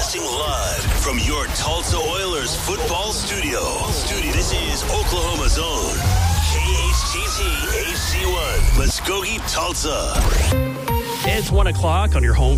Broadcasting live from your Tulsa Oilers football studio. This is Oklahoma's own KHTT HD1, Muskogee, Tulsa. It's 1 o'clock on your home